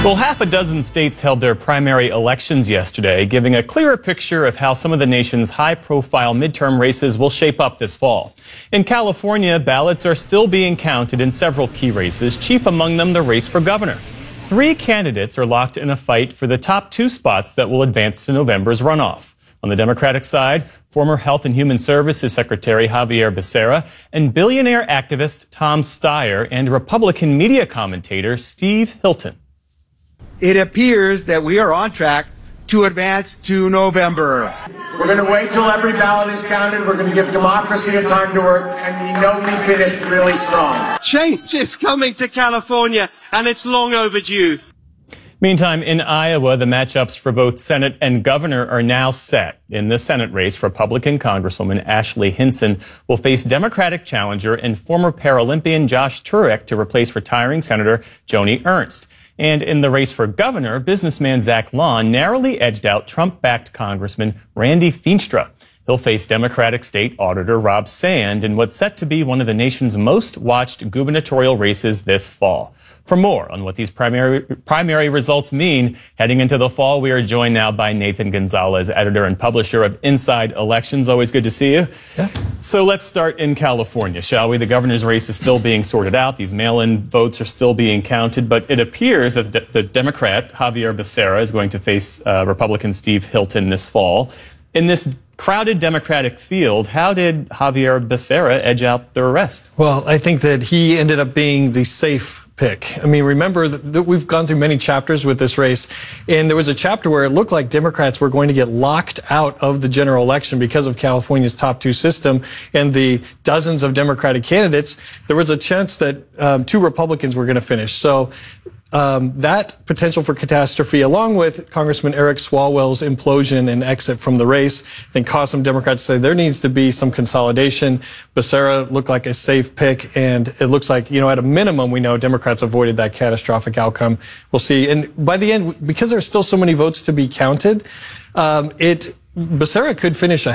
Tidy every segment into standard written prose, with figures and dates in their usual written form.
Well, half a dozen states held their primary elections yesterday, giving a clearer picture of how some of the nation's high-profile midterm races will shape up this fall. In California, ballots are still being counted in several key races, chief among them the race for governor. 3 candidates are locked in a fight for the top 2 spots that will advance to November's runoff. On the Democratic side, former Health and Human Services Secretary Xavier Becerra and billionaire activist Tom Steyer and Republican media commentator Steve Hilton. It appears that we are on track to advance to November. We're going to wait till every ballot is counted. We're going to give democracy a time to work, and we know we finished really strong. Change is coming to California, and it's long overdue. Meantime, in Iowa, the matchups for both Senate and governor are now set. In the Senate race, Republican Congresswoman Ashley Hinson will face Democratic challenger and former Paralympian Josh Turek to replace retiring Senator Joni Ernst. And in the race for governor, businessman Zach Long narrowly edged out Trump-backed Congressman Randy Feenstra. He'll face Democratic State Auditor Rob Sand in what's set to be one of the nation's most watched gubernatorial races this fall. For more on what these primary results mean heading into the fall, we are joined now by Nathan Gonzalez, editor and publisher of Inside Elections. Always good to see you. Yeah. So let's start in California, shall we? The governor's race is still being sorted out. These mail-in votes are still being counted, but it appears that the Democrat, Xavier Becerra, is going to face Republican Steve Hilton this fall. In this crowded Democratic field, how did Xavier Becerra edge out the rest? Well, I think that he ended up being the safe pick. I mean, remember that we've gone through many chapters with this race, and there was a chapter where it looked like Democrats were going to get locked out of the general election because of California's top 2 system and the dozens of Democratic candidates. There was a chance that 2 Republicans were going to finish. So that potential for catastrophe, along with Congressman Eric Swalwell's implosion and exit from the race, I think caused some Democrats to say there needs to be some consolidation. Becerra looked like a safe pick, and it looks like, you know, at a minimum, we know Democrats avoided that catastrophic outcome. We'll see. And by the end, because there's still so many votes to be counted, Becerra could finish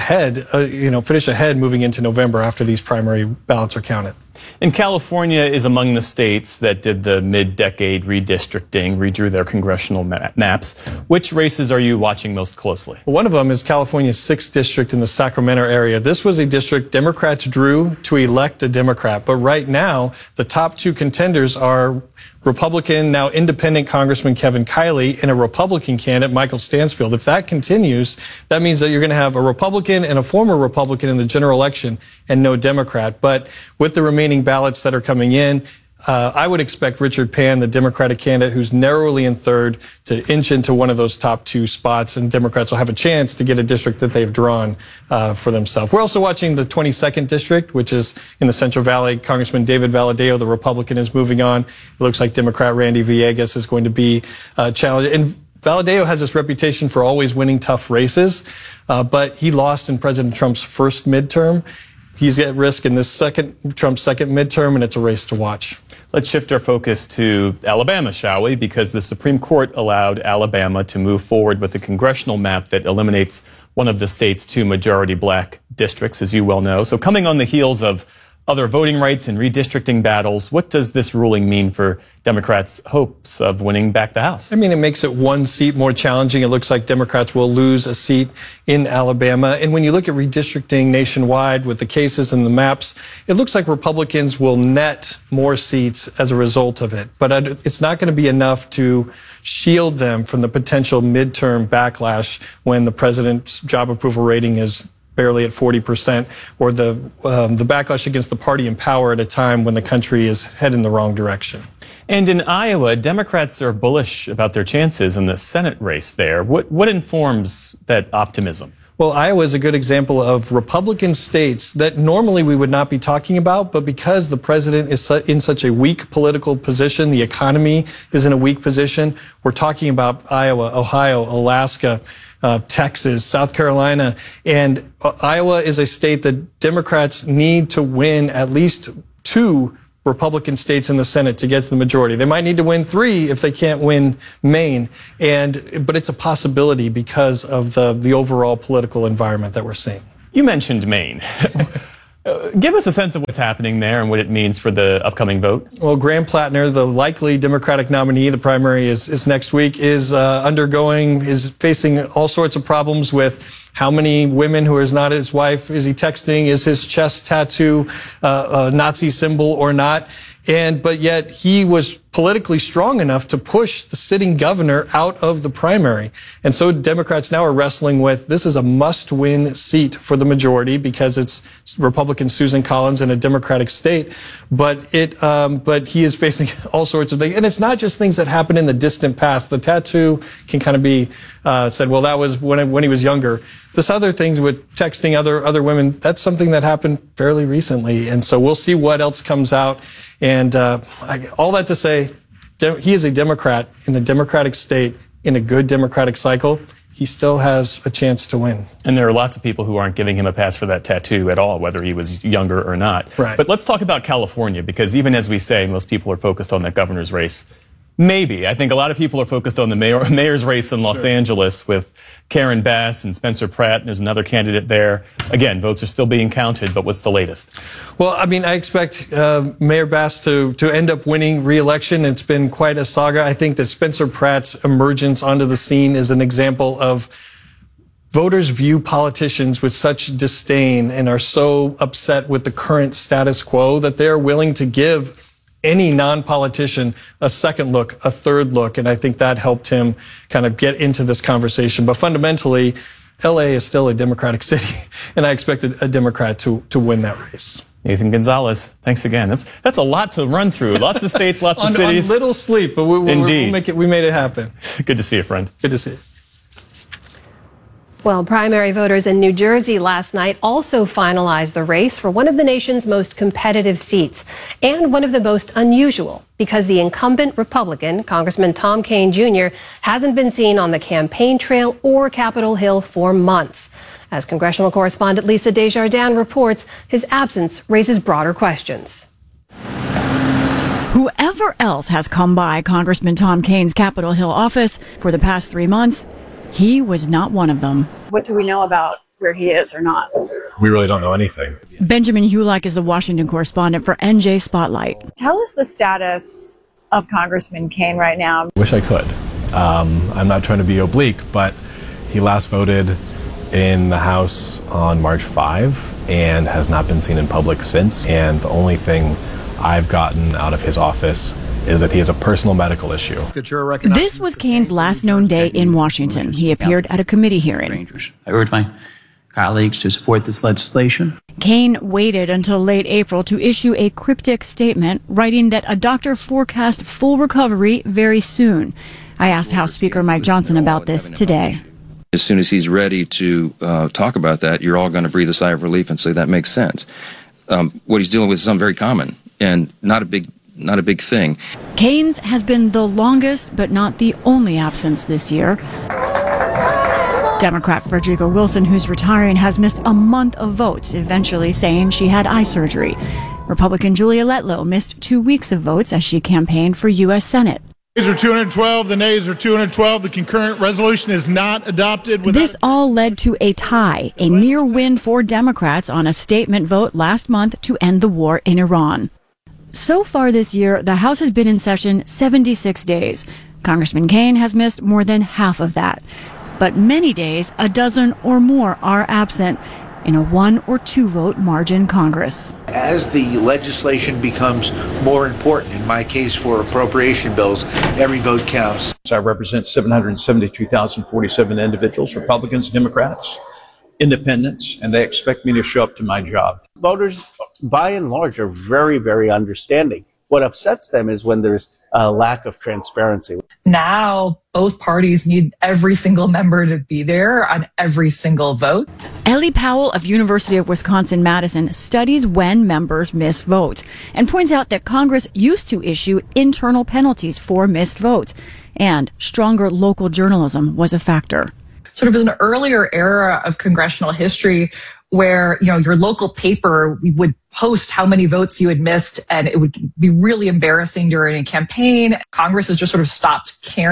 ahead moving into November after these primary ballots are counted. And California is among the states that did the mid-decade redistricting, redrew their congressional maps. Which races are you watching most closely? One of them is California's 6th district in the Sacramento area. This was a district Democrats drew to elect a Democrat. But right now, the top 2 contenders are Republican, now independent Congressman Kevin Kiley and a Republican candidate, Michael Stansfield. If that continues, that means that you're going to have a Republican and a former Republican in the general election and no Democrat. But with the remaining ballots that are coming in, I would expect Richard Pan, the Democratic candidate who's narrowly in 3rd, to inch into one of those top 2 spots, and Democrats will have a chance to get a district that they've drawn for themselves. We're also watching the 22nd district, which is in the Central Valley. Congressman David Valadao, the Republican, is moving on. It looks like Democrat Randy Villegas is going to be challenged. And Valadao has this reputation for always winning tough races, but he lost in President Trump's first midterm. He's at risk in this Trump's second midterm, and it's a race to watch. Let's shift our focus to Alabama, shall we? Because the Supreme Court allowed Alabama to move forward with a congressional map that eliminates one of the state's 2 majority black districts, as you well know. So coming on the heels of other voting rights and redistricting battles, what does this ruling mean for Democrats' hopes of winning back the House? I mean, it makes it 1 seat more challenging. It looks like Democrats will lose a seat in Alabama. And when you look at redistricting nationwide with the cases and the maps, it looks like Republicans will net more seats as a result of it. But it's not going to be enough to shield them from the potential midterm backlash when the president's job approval rating is barely at 40%, or the backlash against the party in power at a time when the country is heading the wrong direction. And in Iowa, Democrats are bullish about their chances in the Senate race there. What informs that optimism? Well, Iowa is a good example of Republican states that normally we would not be talking about, but because the president is in such a weak political position, the economy is in a weak position, we're talking about Iowa, Ohio, Alaska, Texas, South Carolina, and Iowa is a state that Democrats need to win at least 2 Republican states in the Senate to get to the majority. They might need to win 3 if they can't win Maine, but it's a possibility because of the overall political environment that we're seeing. You mentioned Maine. Give us a sense of what's happening there and what it means for the upcoming vote. Well, Graham Plattner, the likely Democratic nominee, the primary is next week, is facing all sorts of problems with how many women who is not his wife is he texting, is his chest tattoo a Nazi symbol or not. But yet he was politically strong enough to push the sitting governor out of the primary. And so Democrats now are wrestling with, this is a must-win seat for the majority because it's Republican Susan Collins in a Democratic state. But he is facing all sorts of things. And it's not just things that happen in the distant past. The tattoo can kind of be said, well, that was when he was younger. This other thing with texting other women, that's something that happened fairly recently. And so we'll see what else comes out. And all that to say, he is a Democrat in a Democratic state in a good Democratic cycle. He still has a chance to win. And there are lots of people who aren't giving him a pass for that tattoo at all, whether he was younger or not. Right. But let's talk about California, because even as we say, most people are focused on that governor's race. Maybe. I think a lot of people are focused on the mayor's race in Los Angeles with Karen Bass and Spencer Pratt. There's another candidate there. Again, votes are still being counted, but what's the latest? Well, I mean, I expect Mayor Bass to end up winning re-election. It's been quite a saga. I think that Spencer Pratt's emergence onto the scene is an example of voters view politicians with such disdain and are so upset with the current status quo that they're willing to give any non-politician a second look, a third look, and I think that helped him kind of get into this conversation. But fundamentally, LA is still a Democratic city, and I expected a Democrat to win that race. Nathan Gonzalez, thanks again. That's a lot to run through. Lots of states, lots of cities. On little sleep, but we made it happen. Good to see you, friend. Good to see you. Well, primary voters in New Jersey last night also finalized the race for one of the nation's most competitive seats and one of the most unusual because the incumbent Republican, Congressman Tom Kean Jr., hasn't been seen on the campaign trail or Capitol Hill for months. As congressional correspondent Lisa Desjardins reports, his absence raises broader questions. Whoever else has come by Congressman Tom Kean's Capitol Hill office for the past 3 months, he was not one of them. What do we know about where he is or not? We really don't know anything. Benjamin Hulak is the Washington correspondent for NJ Spotlight. Tell us the status of Congressman Kean right now. Wish I could. I'm not trying to be oblique, but he last voted in the House on March 5 and has not been seen in public since. And the only thing I've gotten out of his office is that he has a personal medical issue. This was Kean's last known day in Washington. He appeared at a committee hearing. I urge my colleagues to support this legislation. Kean waited until late April to issue a cryptic statement, writing that a doctor forecast full recovery very soon. I asked House Speaker Mike Johnson about this today. As soon as he's ready to talk about that, you're all going to breathe a sigh of relief and say that makes sense. What he's dealing with is something very common and not a big thing. Kean's has been the longest but not the only absence this year. Democrat Frederica Wilson, who's retiring, has missed a month of votes, eventually saying she had eye surgery. Republican Julia Letlow missed 2 weeks of votes as she campaigned for U.S. Senate. The nays are 212, the nays are 212. The concurrent resolution is not adopted. This all led to a tie, a near win for Democrats on a statement vote last month to end the war in Iran. So far this year, the House has been in session 76 days. Congressman Kean has missed more than half of that. But many days, a dozen or more are absent in a 1 or 2 vote margin Congress. As the legislation becomes more important, in my case for appropriation bills, every vote counts. I represent 772,047 individuals, Republicans, Democrats, independents, and they expect me to show up to my job. Voters, by and large, are very, very understanding. What upsets them is when there's a lack of transparency. Now, both parties need every single member to be there on every single vote. Ellie Powell of University of Wisconsin-Madison studies when members miss votes and points out that Congress used to issue internal penalties for missed votes, and stronger local journalism was a factor. Sort of an earlier era of congressional history where, your local paper would post how many votes you had missed, and it would be really embarrassing during a campaign. Congress has just sort of stopped caring.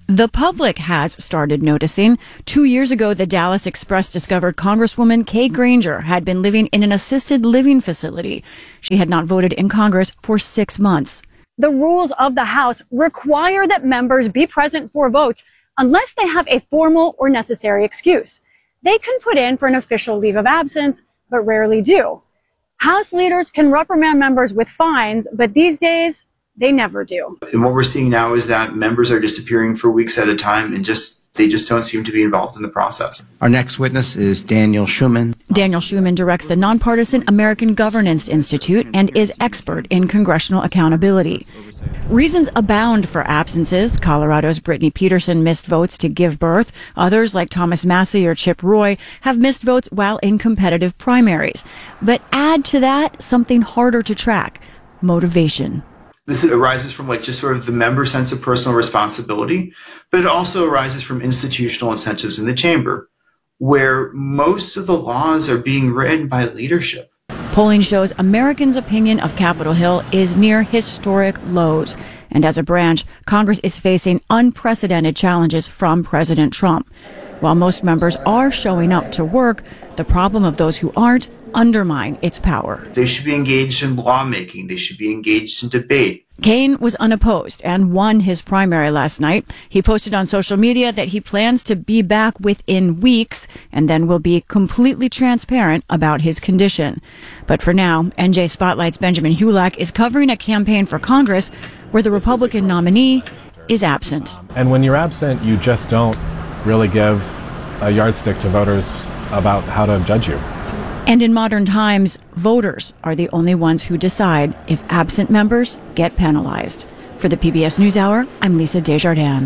The public has started noticing. 2 years ago, the Dallas Express discovered Congresswoman Kay Granger had been living in an assisted living facility. She had not voted in Congress for 6 months. The rules of the House require that members be present for votes unless they have a formal or necessary excuse. They can put in for an official leave of absence, but rarely do. House leaders can reprimand members with fines, but these days, they never do. And what we're seeing now is that members are disappearing for weeks at a time and they just don't seem to be involved in the process. Our next witness is Daniel Schuman. Daniel Schuman directs the nonpartisan American Governance Institute and is expert in congressional accountability. Reasons abound for absences. Colorado's Brittany Peterson missed votes to give birth. Others, like Thomas Massie or Chip Roy, have missed votes while in competitive primaries. But add to that something harder to track: motivation. This arises from just sort of the member sense of personal responsibility, but it also arises from institutional incentives in the chamber, where most of the laws are being written by leadership. Polling shows Americans' opinion of Capitol Hill is near historic lows. And as a branch, Congress is facing unprecedented challenges from President Trump. While most members are showing up to work, the problem of those who aren't undermine its power. They should be engaged in lawmaking. They should be engaged in debate. Kaine was unopposed and won his primary last night. He posted on social media that he plans to be back within weeks and then will be completely transparent about his condition. But for now, NJ Spotlight's Benjamin Hulak is covering a campaign for Congress where the Republican nominee is absent. And when you're absent, you just don't really give a yardstick to voters about how to judge you. And in modern times, voters are the only ones who decide if absent members get penalized. For the PBS NewsHour, I'm Lisa Desjardins.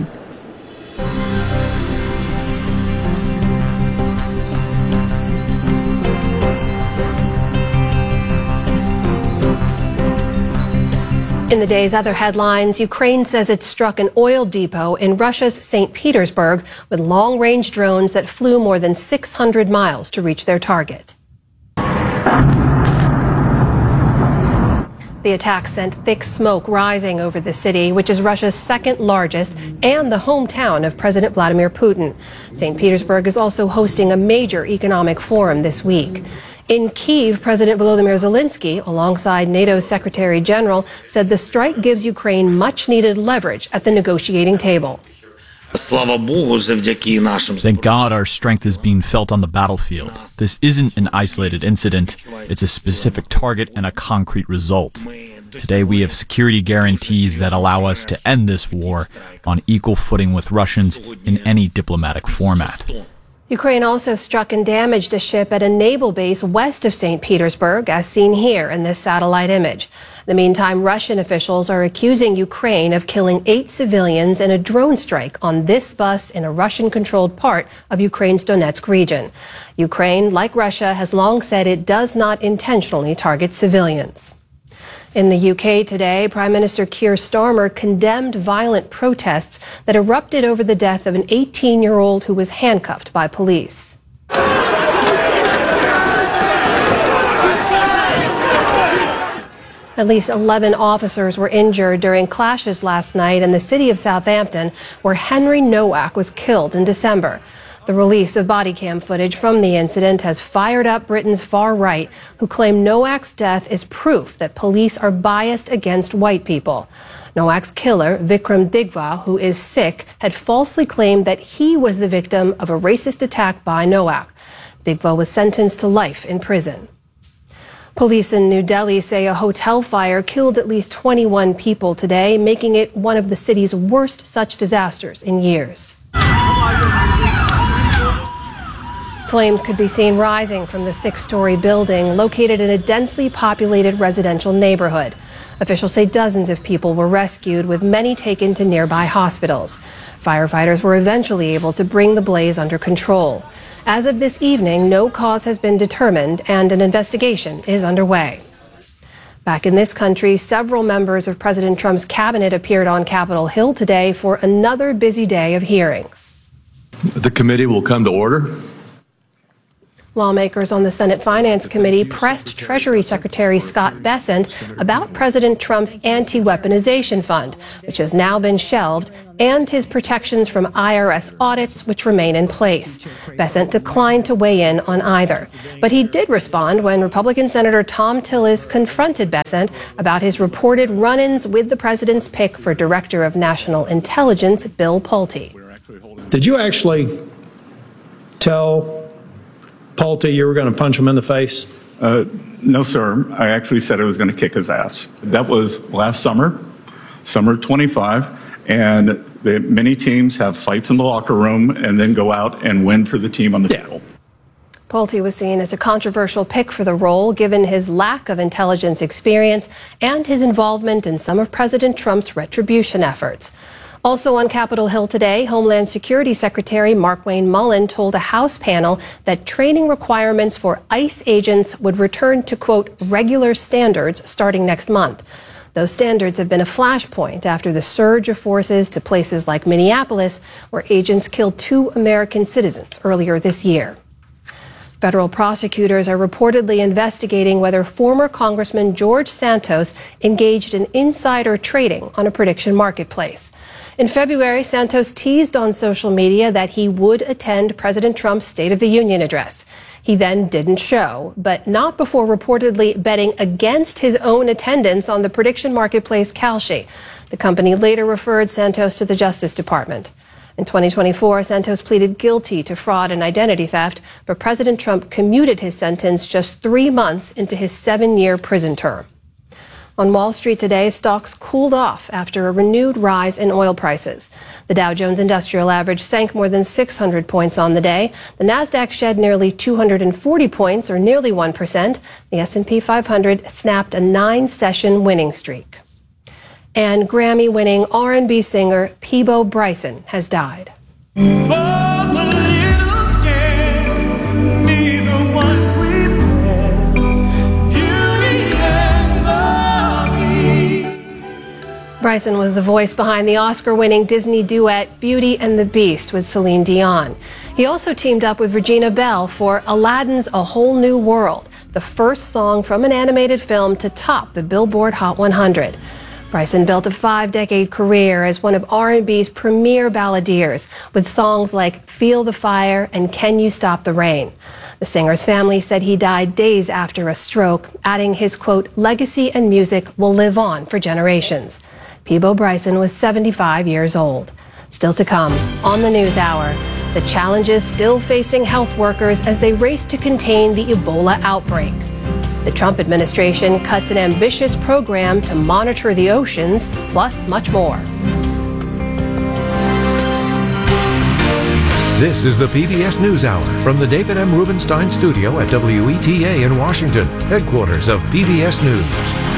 In the day's other headlines, Ukraine says it struck an oil depot in Russia's St. Petersburg with long-range drones that flew more than 600 miles to reach their target. The attack sent thick smoke rising over the city, which is Russia's second largest and the hometown of President Vladimir Putin. St. Petersburg is also hosting a major economic forum this week. In Kyiv, President Volodymyr Zelensky, alongside NATO's Secretary General, said the strike gives Ukraine much-needed leverage at the negotiating table. Thank God our strength is being felt on the battlefield. This isn't an isolated incident. It's a specific target and a concrete result. Today we have security guarantees that allow us to end this war on equal footing with Russians in any diplomatic format. Ukraine also struck and damaged a ship at a naval base west of St. Petersburg, as seen here in this satellite image. In the meantime, Russian officials are accusing Ukraine of killing 8 civilians in a drone strike on this bus in a Russian-controlled part of Ukraine's Donetsk region. Ukraine, like Russia, has long said it does not intentionally target civilians. In the UK today, Prime Minister Keir Starmer condemned violent protests that erupted over the death of an 18-year-old who was handcuffed by police. At least 11 officers were injured during clashes last night in the city of Southampton, where Henry Nowak was killed in December. The release of body cam footage from the incident has fired up Britain's far right, who claim Nowak's death is proof that police are biased against white people. Nowak's killer, Vikram Digwa, who is Sikh, had falsely claimed that he was the victim of a racist attack by Nowak. Digwa was sentenced to life in prison. Police in New Delhi say a hotel fire killed at least 21 people today, making it one of the city's worst such disasters in years. Flames could be seen rising from the 6-story building located in a densely populated residential neighborhood. Officials say dozens of people were rescued, with many taken to nearby hospitals. Firefighters were eventually able to bring the blaze under control. As of this evening, no cause has been determined and an investigation is underway. Back in this country, several members of President Trump's cabinet appeared on Capitol Hill today for another busy day of hearings. The committee will come to order. Lawmakers on the Senate Finance Committee pressed Treasury Secretary Scott Bessent about President Trump's anti-weaponization fund, which has now been shelved, and his protections from IRS audits, which remain in place. Bessent declined to weigh in on either. But he did respond when Republican Senator Thom Tillis confronted Bessent about his reported run-ins with the president's pick for Director of National Intelligence, Bill Pulte. Did you actually tell Pulte you were going to punch him in the face? No, sir. I actually said I was going to kick his ass. That was last summer, summer 25, and many teams have fights in the locker room and then go out and win for the team on the field. Pulte was seen as a controversial pick for the role, given his lack of intelligence experience and his involvement in some of President Trump's retribution efforts. Also on Capitol Hill today, Homeland Security Secretary Markwayne Mullin told a House panel that training requirements for ICE agents would return to, quote, regular standards starting next month. Those standards have been a flashpoint after the surge of forces to places like Minneapolis, where agents killed 2 American citizens earlier this year. Federal prosecutors are reportedly investigating whether former Congressman George Santos engaged in insider trading on a prediction marketplace. In February, Santos teased on social media that he would attend President Trump's State of the Union address. He then didn't show, but not before reportedly betting against his own attendance on the prediction marketplace Kalshi. The company later referred Santos to the Justice Department. In 2024, Santos pleaded guilty to fraud and identity theft, but President Trump commuted his sentence just 3 months into his 7-year prison term. On Wall Street today, stocks cooled off after a renewed rise in oil prices. The Dow Jones Industrial Average sank more than 600 points on the day. The Nasdaq shed nearly 240 points, or nearly 1%. The S&P 500 snapped a 9-session winning streak. And Grammy-winning R&B singer Peabo Bryson has died. Bryson was the voice behind the Oscar-winning Disney duet Beauty and the Beast with Celine Dion. He also teamed up with Regina Bell for Aladdin's A Whole New World, the first song from an animated film to top the Billboard Hot 100. Bryson built a 5-decade career as one of R&B's premier balladeers, with songs like Feel the Fire and Can You Stop the Rain. The singer's family said he died days after a stroke, adding his, quote, legacy and music will live on for generations. Peabo Bryson was 75 years old. Still to come on the NewsHour, the challenges still facing health workers as they race to contain the Ebola outbreak. The Trump administration cuts an ambitious program to monitor the oceans, plus much more. This is the PBS NewsHour from the David M. Rubenstein studio at WETA in Washington, headquarters of PBS News.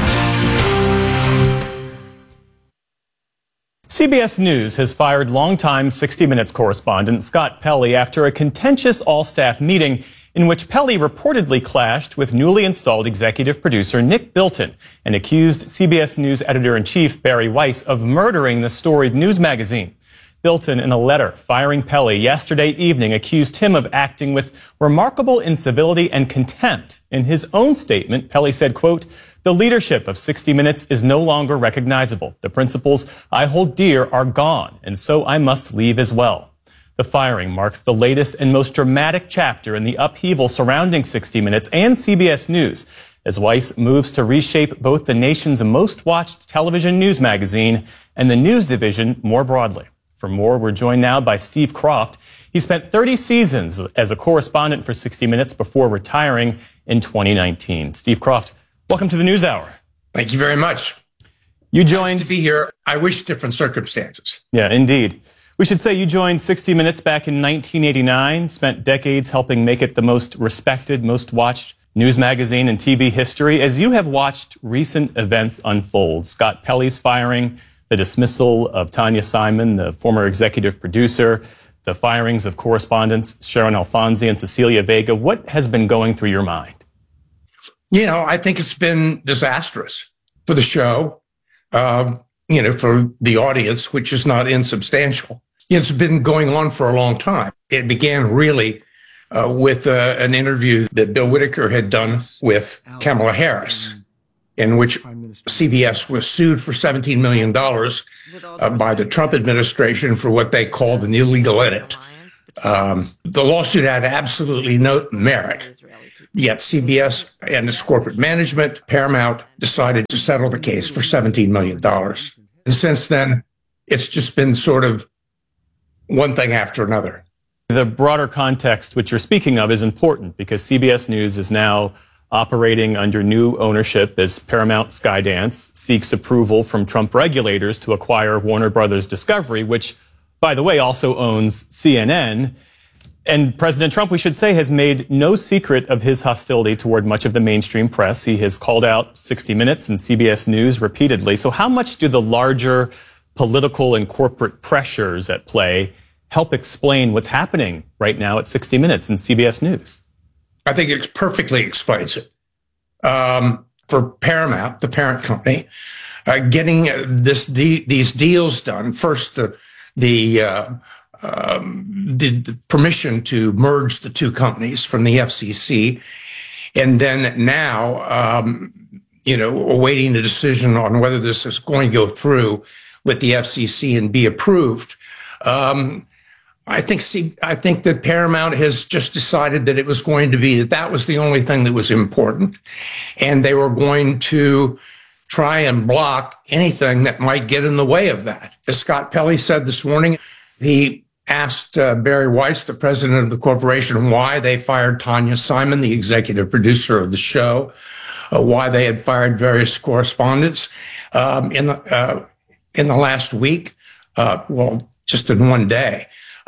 CBS News has fired longtime 60 Minutes correspondent Scott Pelley after a contentious all-staff meeting in which Pelley reportedly clashed with newly installed executive producer Nick Bilton and accused CBS News editor-in-chief Barry Weiss of murdering the storied news magazine. Bilton, in a letter firing Pelley yesterday evening, accused him of acting with remarkable incivility and contempt. In his own statement, Pelley said, quote, "The leadership of 60 Minutes is no longer recognizable. The principles I hold dear are gone, and so I must leave as well." The firing marks the latest and most dramatic chapter in the upheaval surrounding 60 Minutes and CBS News, as Weiss moves to reshape both the nation's most watched television news magazine and the news division more broadly. For more, we're joined now by Steve Kroft. He spent 30 seasons as a correspondent for 60 Minutes before retiring in 2019. Steve Kroft, welcome to the NewsHour. Thank you very much. You joined... Nice to be here. I wish different circumstances. Yeah, indeed. We should say you joined 60 Minutes back in 1989, spent decades helping make it the most respected, most watched news magazine in TV history. As you have watched recent events unfold, Scott Pelley's firing, the dismissal of Tanya Simon, the former executive producer, the firings of correspondents Sharon Alfonsi and Cecilia Vega, what has been going through your mind? You know, I think it's been disastrous for the show, for the audience, which is not insubstantial. It's been going on for a long time. It began really with an interview that Bill Whitaker had done with Kamala Harris, in which CBS was sued for $17 million by the Trump administration for what they called an illegal edit. The lawsuit had absolutely no merit. Yet CBS and its corporate management, Paramount, decided to settle the case for $17 million. And since then, it's just been sort of one thing after another. The broader context which you're speaking of is important because CBS News is now operating under new ownership as Paramount Skydance seeks approval from Trump regulators to acquire Warner Brothers Discovery, which, by the way, also owns CNN. And President Trump, we should say, has made no secret of his hostility toward much of the mainstream press. He has called out 60 Minutes and CBS News repeatedly. So how much do the larger political and corporate pressures at play help explain what's happening right now at 60 Minutes and CBS News? I think it perfectly explains it. For Paramount, the parent company, getting these deals done, first the permission to merge the two companies from the FCC, and then now, awaiting a decision on whether this is going to go through with the FCC and be approved. I think that Paramount has just decided that it was going to be that was the only thing that was important, and they were going to try and block anything that might get in the way of that. As Scott Pelley said this morning, he asked Barry Weiss, the president of the corporation, why they fired Tanya Simon, the executive producer of the show, why they had fired various correspondents in the last week, just in one day.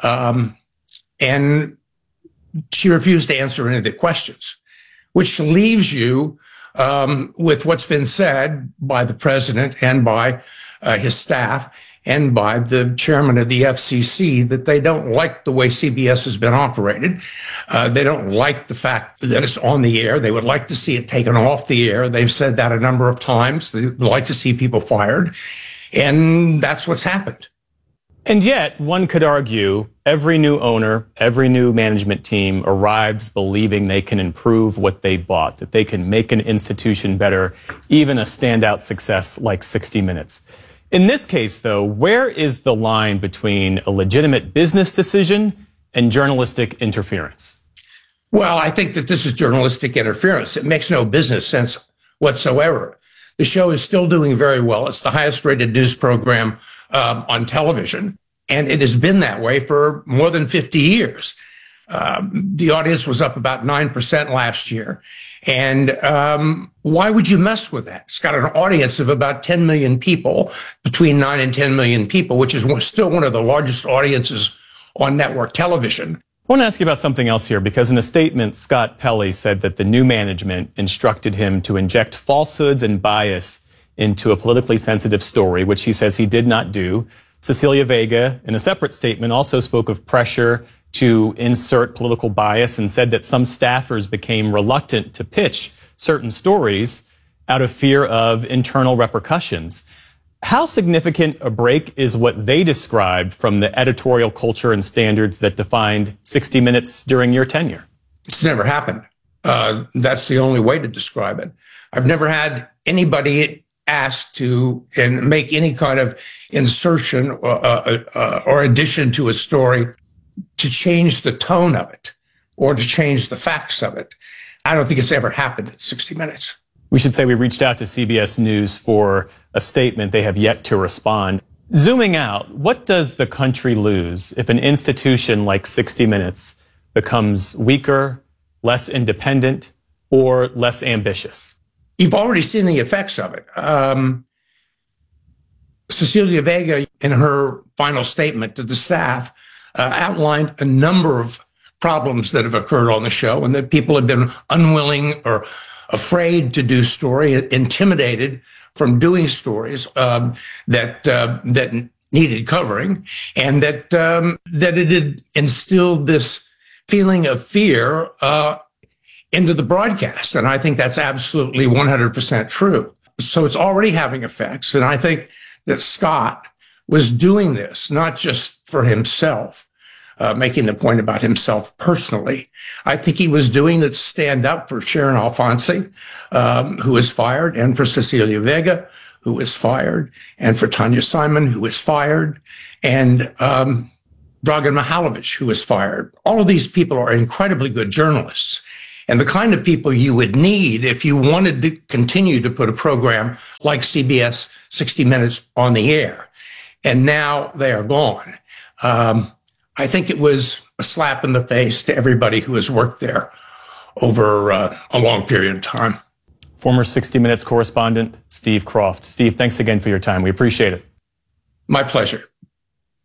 And she refused to answer any of the questions, which leaves you with what's been said by the president and by his staff and by the chairman of the FCC that they don't like the way CBS has been operated. They don't like the fact that it's on the air. They would like to see it taken off the air. They've said that a number of times. They would like to see people fired. And that's what's happened. And yet, one could argue every new owner, every new management team arrives believing they can improve what they bought, that they can make an institution better, even a standout success like 60 Minutes. In this case, though, where is the line between a legitimate business decision and journalistic interference? Well, I think that this is journalistic interference. It makes no business sense whatsoever. The show is still doing very well. It's the highest rated news program on television, and it has been that way for more than 50 years. The audience was up about 9% last year. And why would you mess with that? It's got an audience of about 10 million people, between 9 and 10 million people, which is still one of the largest audiences on network television. I want to ask you about something else here, because in a statement, Scott Pelley said that the new management instructed him to inject falsehoods and bias into a politically sensitive story, which he says he did not do. Cecilia Vega, in a separate statement, also spoke of pressure to insert political bias and said that some staffers became reluctant to pitch certain stories out of fear of internal repercussions. How significant a break is what they described from the editorial culture and standards that defined 60 Minutes during your tenure? It's never happened. That's the only way to describe it. I've never had anybody asked to and make any kind of insertion or addition to a story to change the tone of it or to change the facts of it. I don't think it's ever happened at 60 Minutes. We should say we reached out to CBS News for a statement. They have yet to respond. Zooming out, what does the country lose if an institution like 60 Minutes becomes weaker, less independent, or less ambitious? You've already seen the effects of it. Cecilia Vega, in her final statement to the staff, outlined a number of problems that have occurred on the show and that people have been unwilling or afraid to do story, intimidated from doing stories that needed covering, and that it had instilled this feeling of fear into the broadcast. And I think that's absolutely 100% true. So it's already having effects. And I think that Scott was doing this not just for himself, making the point about himself personally. I think he was doing it to stand up for Sharon Alfonsi, who was fired, and for Cecilia Vega, who was fired, and for Tanya Simon, who was fired, and Dragan Mihalovic, who was fired. All of these people are incredibly good journalists, and the kind of people you would need if you wanted to continue to put a program like CBS 60 Minutes on the air. And now they are gone. I think it was a slap in the face to everybody who has worked there over a long period of time. Former 60 Minutes correspondent Steve Kroft. Steve, thanks again for your time. We appreciate it. My pleasure.